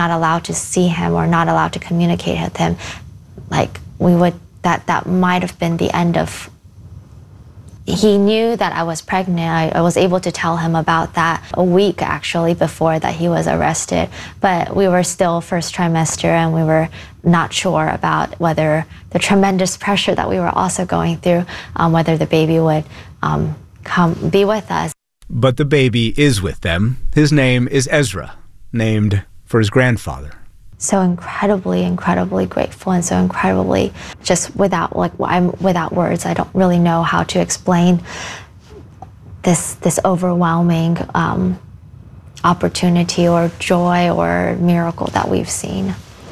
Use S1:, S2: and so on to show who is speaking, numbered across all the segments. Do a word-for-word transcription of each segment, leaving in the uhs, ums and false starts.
S1: not allowed to see him or not allowed to communicate with him, like we would, that, that might have been the end of. He knew that I was pregnant. I, I was able to tell him about that a week actually before that he was arrested. But we were still first trimester and we were not sure about whether the tremendous pressure that we were also going through, um, whether the baby would um, come be with us.
S2: But the baby is with them. His name is Ezra, named for his grandfather.
S1: So incredibly, incredibly grateful, and so incredibly just without like I'm without words. I don't really know how to explain this this overwhelming um, opportunity or joy or miracle that we've seen.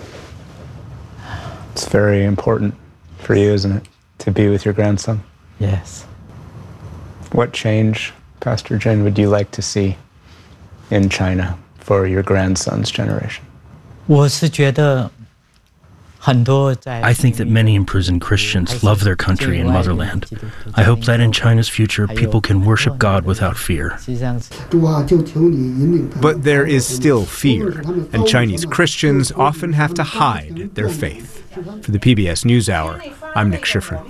S2: It's very important for you, isn't it, to be with your grandson?
S3: Yes.
S2: What change, Pastor Jin, would you like to see in China for your grandson's generation?
S3: I think
S4: that many imprisoned Christians love their country and motherland. I hope that in China's future, people can worship God without fear.
S2: But there is still fear, and Chinese Christians often have to hide their faith. For the P B S NewsHour, I'm Nick Schifrin.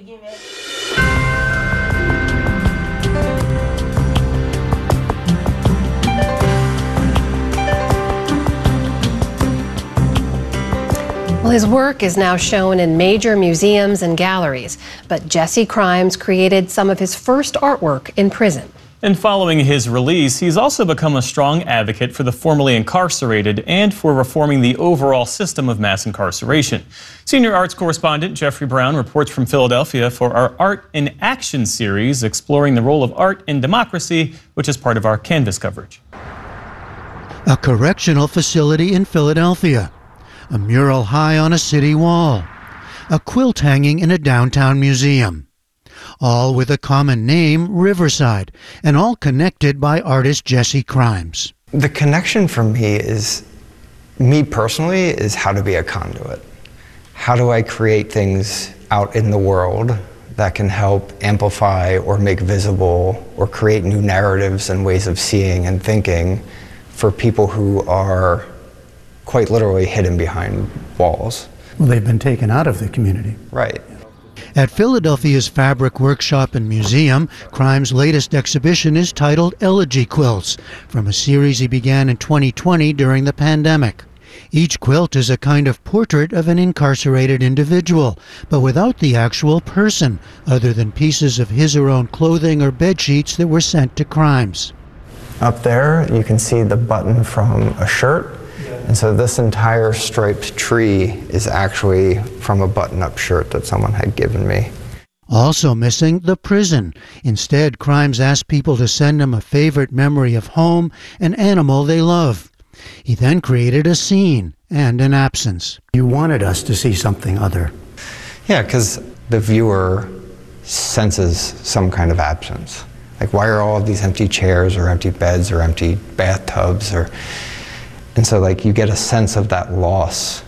S5: Well, his work is now shown in major museums and galleries, but Jesse Crimes created some of his first artwork in prison.
S6: And following his release, he's also become a strong advocate for the formerly incarcerated and for reforming the overall system of mass incarceration. Senior arts correspondent Jeffrey Brown reports from Philadelphia for our Art in Action series, exploring the role of art in democracy, which is part of our Canvas coverage.
S7: A correctional facility in Philadelphia. A mural high on a city wall, a quilt hanging in a downtown museum, all with a common name, Riverside, and all connected by artist Jesse Crimes.
S8: The connection for me is, me personally, is how to be a conduit. How do I create things out in the world that can help amplify or make visible or create new narratives and ways of seeing and thinking for people who are quite literally hidden behind walls.
S7: Well, they've been taken out of the community.
S8: Right.
S7: At Philadelphia's Fabric Workshop and Museum, Crimes' latest exhibition is titled Elegy Quilts, from a series he began in twenty twenty during the pandemic. Each quilt is a kind of portrait of an incarcerated individual, but without the actual person, other than pieces of his or own clothing or bed sheets that were sent to Crimes.
S8: Up there, you can see the button from a shirt. And so this entire striped tree is actually from a button-up shirt that someone had given me.
S7: Also missing, the prison. Instead, Crimes asked people to send him a favorite memory of home, an animal they love. He then created a scene and an absence. You wanted us to see something other.
S8: Yeah, because the viewer senses some kind of absence. Like, why are all of these empty chairs or empty beds or empty bathtubs or... And so, like, you get a sense of that loss.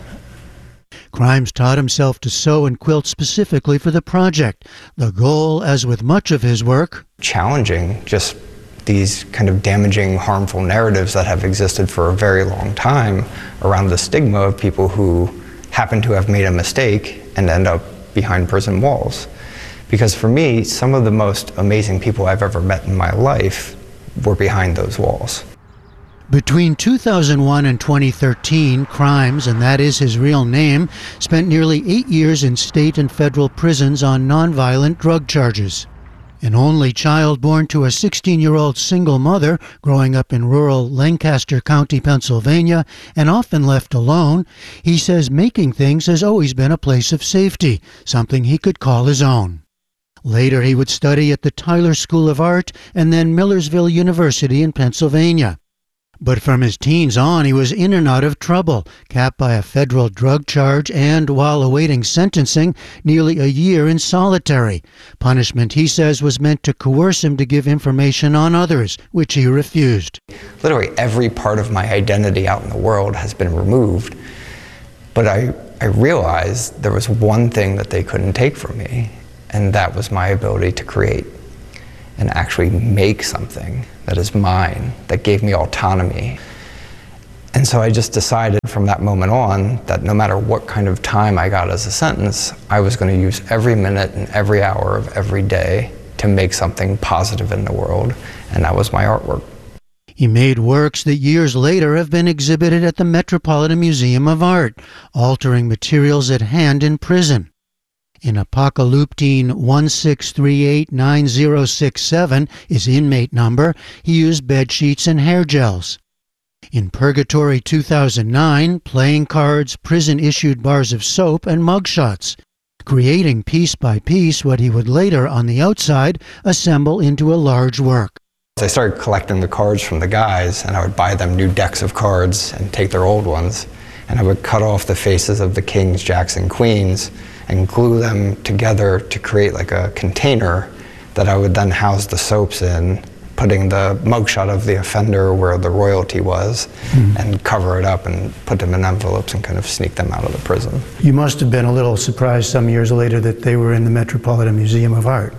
S7: Crimes taught himself to sew and quilt specifically for the project. The goal, as with much of his work,
S8: challenging just these kind of damaging, harmful narratives that have existed for a very long time around the stigma of people who happen to have made a mistake and end up behind prison walls. Because for me, some of the most amazing people I've ever met in my life were behind those walls.
S7: Between two thousand one and twenty thirteen, Crimes, and that is his real name, spent nearly eight years in state and federal prisons on nonviolent drug charges. An only child born to a sixteen-year-old single mother growing up in rural Lancaster County, Pennsylvania, and often left alone, he says making things has always been a place of safety, something he could call his own. Later, he would study at the Tyler School of Art and then Millersville University in Pennsylvania. But from his teens on, he was in and out of trouble, capped by a federal drug charge and, while awaiting sentencing, nearly a year in solitary. Punishment, he says, was meant to coerce him to give information on others, which he refused.
S8: Literally every part of my identity out in the world has been removed. But I, I realized there was one thing that they couldn't take from me, and that was my ability to create and actually make something that is mine, that gave me autonomy. And so I just decided from that moment on that no matter what kind of time I got as a sentence, I was going to use every minute and every hour of every day to make something positive in the world, and that was my artwork.
S7: He made works that years later have been exhibited at the Metropolitan Museum of Art, altering materials at hand in prison. In Apocalyptine one six three eight nine zero six seven, his inmate number, he used bed sheets and hair gels. In Purgatory two thousand nine, playing cards, prison-issued bars of soap, and mugshots, creating piece by piece what he would later, on the outside, assemble into a large work.
S8: I started collecting the cards from the guys, and I would buy them new decks of cards and take their old ones, and I would cut off the faces of the kings, jacks, and queens and glue them together to create like a container that I would then house the soaps in, putting the mugshot of the offender where the royalty was, mm. and cover it up and put them in envelopes and kind of sneak them out of the prison.
S9: You must have been a little surprised some years later that they were in the Metropolitan Museum of Art.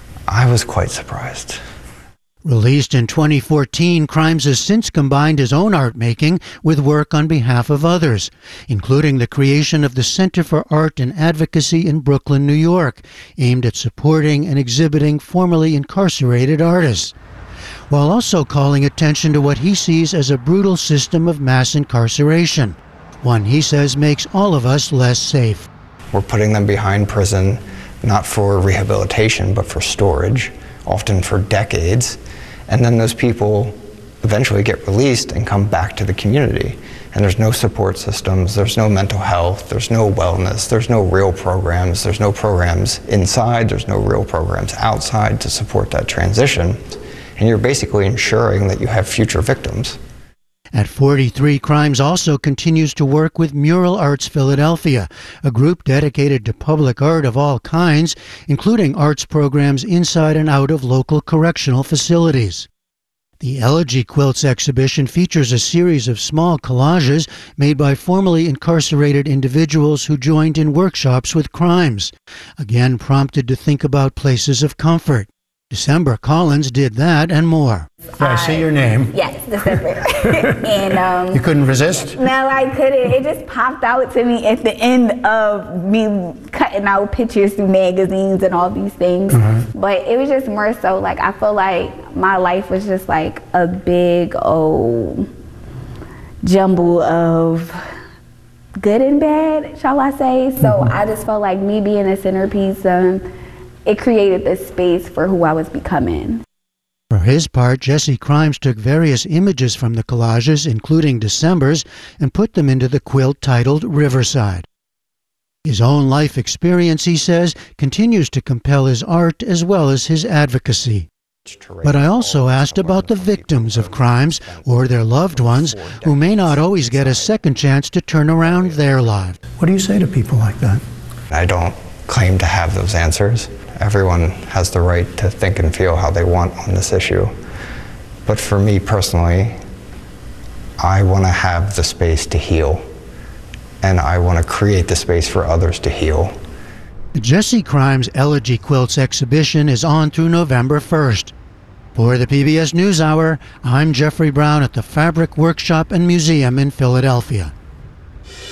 S8: I was quite surprised.
S7: Released in twenty fourteen, Crimes has since combined his own art making with work on behalf of others, including the creation of the Center for Art and Advocacy in Brooklyn, New York, aimed at supporting and exhibiting formerly incarcerated artists, while also calling attention to what he sees as a brutal system of mass incarceration, one he says makes all of us less safe.
S8: We're putting them behind prison, not for rehabilitation, but for storage, often for decades, and then those people eventually get released and come back to the community. And there's no support systems, there's no mental health, there's no wellness, there's no real programs, there's no programs inside, there's no real programs outside to support that transition. And you're basically ensuring that you have future victims.
S7: At forty-three, Crimes also continues to work with Mural Arts Philadelphia, a group dedicated to public art of all kinds, including arts programs inside and out of local correctional facilities. The Elegy Quilts exhibition features a series of small collages made by formerly incarcerated individuals who joined in workshops with Crimes, again prompted to think about places of comfort. December Collins did that and more.
S9: I see your name.
S10: Yes, December. and um,
S9: You couldn't resist?
S10: No, I couldn't. It just popped out to me at the end of me cutting out pictures through magazines and all these things. Mm-hmm. But it was just more so like, I feel like my life was just like a big old jumble of good and bad, shall I say. So mm-hmm. I just felt like me being a centerpiece, um, it created this space for who I was becoming.
S7: For his part, Jesse Crimes took various images from the collages, including December's, and put them into the quilt titled Riverside. His own life experience, he says, continues to compel his art as well as his advocacy. But I also asked about the victims of crimes or their loved ones who may not always get a second chance to turn around their lives.
S9: What do you say to people like that?
S8: I don't claim to have those answers. Everyone has the right to think and feel how they want on this issue. But for me personally, I want to have the space to heal, and I want to create the space for others to heal.
S7: The Jesse Crimes Elegy Quilts exhibition is on through November first. For the P B S NewsHour, I'm Jeffrey Brown at the Fabric Workshop and Museum in Philadelphia.